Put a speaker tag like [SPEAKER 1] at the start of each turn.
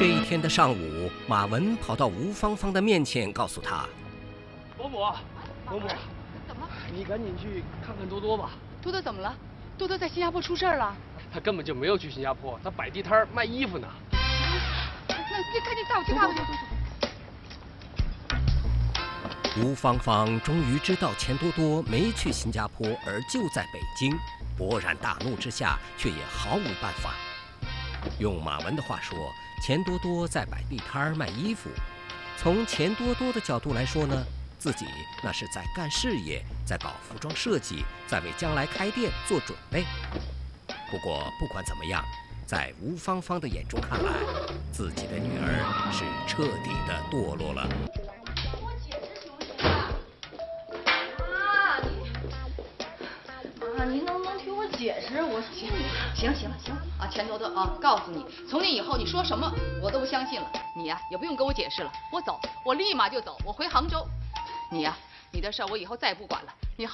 [SPEAKER 1] 这一天的上午，马文跑到吴芳芳的面前，告诉她：“
[SPEAKER 2] 伯母，伯母，
[SPEAKER 3] 怎么？
[SPEAKER 2] 你赶紧去看看多多吧。
[SPEAKER 3] 多多怎么了？多多在新加坡出事了。
[SPEAKER 2] 他根本就没有去新加坡，他摆地摊卖衣服呢。
[SPEAKER 3] 那你赶紧带我去看看。
[SPEAKER 1] 吴芳芳终于知道钱多多没去新加坡，而就在北京，勃然大怒之下，却也毫无办法。用马文的话说，钱多多在摆地摊卖衣服。从钱多多的角度来说呢，自己那是在干事业，在搞服装设计，在为将来开店做准备。不过不管怎么样，在吴芳芳的眼中看来，自己的女儿是彻底的堕落了。
[SPEAKER 3] 您能不能听我解释？我行啊，钱多多啊，告诉你，从今以后你说什么我都不相信了。你呀也不用跟我解释了，我走，我立马就走，我回杭州。你呀，你的事儿我以后再也不管了。